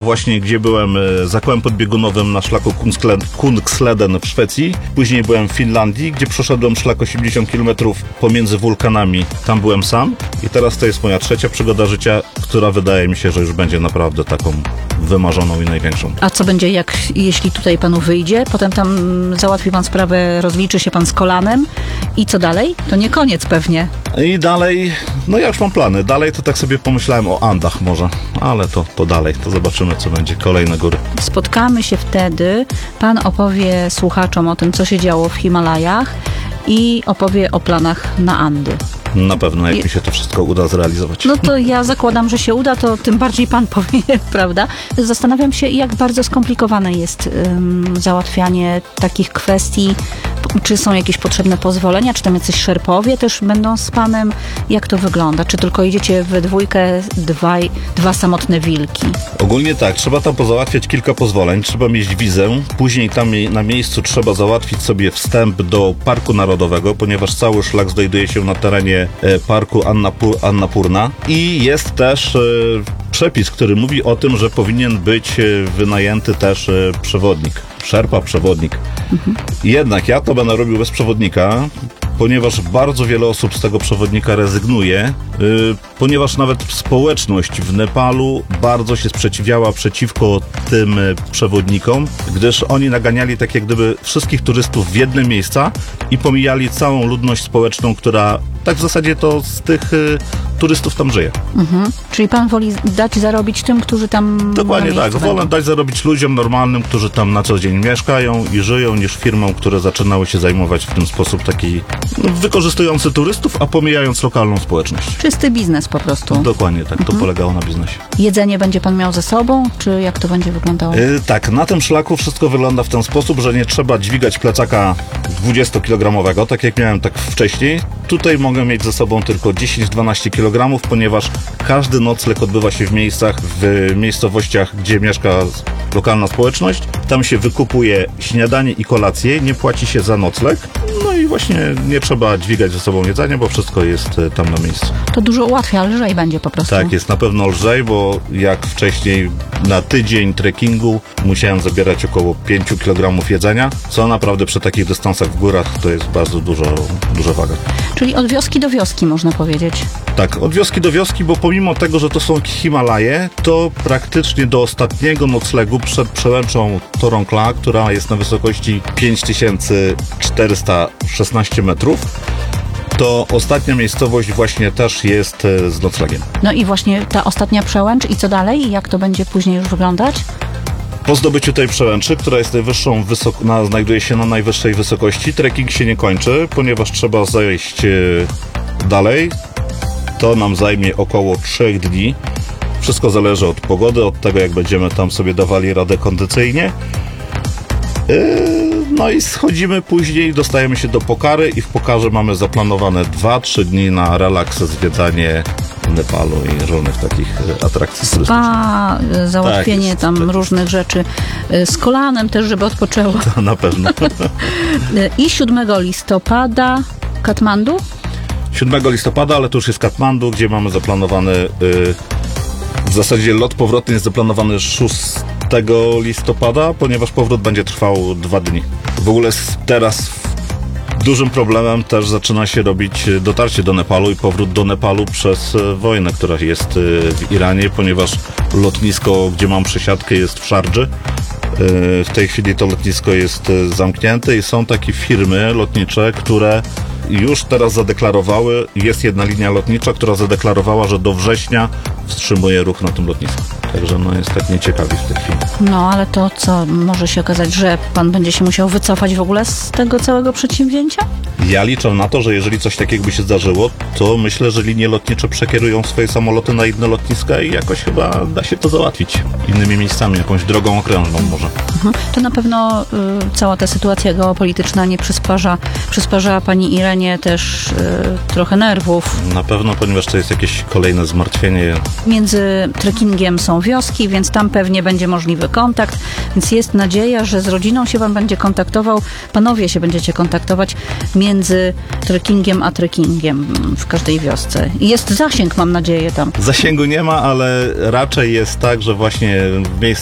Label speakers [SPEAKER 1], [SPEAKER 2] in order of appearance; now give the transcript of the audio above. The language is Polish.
[SPEAKER 1] właśnie, gdzie byłem za kołem podbiegunowym na szlaku Kungsleden w Szwecji. Później byłem w Finlandii, gdzie przeszedłem szlak 80 km pomiędzy wulkanami. Tam byłem sam i teraz to jest moja trzecia przygoda życia, która wydaje mi się, że już będzie naprawdę taką wymarzoną i największą.
[SPEAKER 2] A co będzie, jeśli tutaj panu wyjdzie? Potem tam załatwi pan sprawę, rozliczy się pan z kolanem i co dalej? To nie koniec pewnie.
[SPEAKER 1] I dalej, no ja już mam plany. Dalej to tak sobie pomyślałem o Andach może, ale to dalej, to zobaczymy, co będzie. Kolejne góry.
[SPEAKER 2] Spotkamy się wtedy, pan opowie słuchaczom o tym, co się działo w Himalajach i opowie o planach na Andy.
[SPEAKER 1] Na pewno, jak mi się to wszystko uda zrealizować.
[SPEAKER 2] No to ja zakładam, że się uda, to tym bardziej pan powie, prawda? Zastanawiam się, jak bardzo skomplikowane jest załatwianie takich kwestii. Czy są jakieś potrzebne pozwolenia? Czy tam jacyś szerpowie też będą z panem? Jak to wygląda? Czy tylko idziecie we dwójkę, dwa samotne wilki?
[SPEAKER 1] Ogólnie tak, trzeba tam pozałatwiać kilka pozwoleń, trzeba mieć wizę, później tam na miejscu trzeba załatwić sobie wstęp do Parku Narodowego, ponieważ cały szlak znajduje się na terenie Parku Annapurna i jest też przepis, który mówi o tym, że powinien być wynajęty też przewodnik, szerpa przewodnik. Jednak ja to będę robił bez przewodnika, ponieważ bardzo wiele osób z tego przewodnika rezygnuje, ponieważ nawet społeczność w Nepalu bardzo się sprzeciwiała przeciwko tym przewodnikom, gdyż oni naganiali tak jak gdyby wszystkich turystów w jedne miejsca i pomijali całą ludność społeczną, która tak w zasadzie to z tych turystów tam żyje.
[SPEAKER 2] Czyli pan woli dać zarobić tym, którzy tam...
[SPEAKER 1] Dokładnie tak. Wolę dać zarobić ludziom normalnym, którzy tam na co dzień mieszkają i żyją, niż firmom, które zaczynały się zajmować w ten sposób taki wykorzystujący turystów, a pomijając lokalną społeczność.
[SPEAKER 2] Czysty biznes po prostu.
[SPEAKER 1] Dokładnie tak. To polegało na biznesie.
[SPEAKER 2] Jedzenie będzie pan miał ze sobą, czy jak to będzie wyglądało?
[SPEAKER 1] Tak. Na tym szlaku wszystko wygląda w ten sposób, że nie trzeba dźwigać plecaka 20-kilogramowego, tak jak miałem tak wcześniej. Tutaj mogę mieć ze sobą tylko 10-12 kg, ponieważ każdy nocleg odbywa się w miejscowościach, gdzie mieszka lokalna społeczność. Tam się wykupuje śniadanie i kolację, nie płaci się za nocleg. No i właśnie nie trzeba dźwigać ze sobą jedzenia, bo wszystko jest tam na miejscu.
[SPEAKER 2] To dużo ułatwia, lżej będzie po prostu.
[SPEAKER 1] Tak, jest na pewno lżej, bo jak wcześniej na tydzień trekkingu musiałem zabierać około 5 kg jedzenia, co naprawdę przy takich dystansach w górach to jest bardzo duża waga.
[SPEAKER 2] Czyli od wioski do wioski można powiedzieć.
[SPEAKER 1] Tak, od wioski do wioski, bo pomimo tego, że to są Himalaje, to praktycznie do ostatniego noclegu przed przełęczą Torongla, która jest na wysokości 5416 metrów, to ostatnia miejscowość właśnie też jest z noclegiem.
[SPEAKER 2] No i właśnie ta ostatnia przełęcz i co dalej? Jak to będzie później już wyglądać?
[SPEAKER 1] Po zdobyciu tej przełęczy, która jest najwyższą, znajduje się na najwyższej wysokości, trekking się nie kończy, ponieważ trzeba zejść dalej. To nam zajmie około 3 dni. Wszystko zależy od pogody, od tego, jak będziemy tam sobie dawali radę kondycyjnie. No i schodzimy później, dostajemy się do Pokhary i w Pokharze mamy zaplanowane 2-3 dni na relaks, zwiedzanie Nepalu i różnych takich atrakcji turystycznych.
[SPEAKER 2] Załatwienie tak, tam różnych rzeczy z kolanem też, żeby odpoczęło.
[SPEAKER 1] To na pewno.
[SPEAKER 2] I 7 listopada Katmandu?
[SPEAKER 1] 7 listopada, ale to już jest Katmandu, gdzie mamy zaplanowany w zasadzie lot powrotny jest zaplanowany 6 listopada, ponieważ powrót będzie trwał 2 dni. W ogóle teraz dużym problemem też zaczyna się robić dotarcie do Nepalu i powrót do Nepalu przez wojnę, która jest w Iranie, ponieważ lotnisko, gdzie mam przesiadkę, jest w Szardży. W tej chwili to lotnisko jest zamknięte i są takie firmy lotnicze, które już teraz zadeklarowały, jest jedna linia lotnicza, która zadeklarowała, że do września wstrzymuje ruch na tym lotnisku. Także jest tak nieciekawie w tej chwili.
[SPEAKER 2] No, ale to co, może się okazać, że pan będzie się musiał wycofać w ogóle z tego całego przedsięwzięcia?
[SPEAKER 1] Ja liczę na to, że jeżeli coś takiego by się zdarzyło, to myślę, że linie lotnicze przekierują swoje samoloty na inne lotniska i jakoś chyba da się to załatwić innymi miejscami, jakąś drogą okrężną może.
[SPEAKER 2] To na pewno cała ta sytuacja geopolityczna nie przysparza pani Irenie też trochę nerwów.
[SPEAKER 1] Na pewno, ponieważ to jest jakieś kolejne zmartwienie.
[SPEAKER 2] Między trekkingiem są wioski, więc tam pewnie będzie możliwy kontakt, więc jest nadzieja, że z rodziną się pan będzie kontaktował, panowie się będziecie kontaktować między trekkingiem a trekkingiem w każdej wiosce. I jest zasięg, mam nadzieję, tam.
[SPEAKER 1] Zasięgu nie ma, ale raczej jest tak, że właśnie w miejscu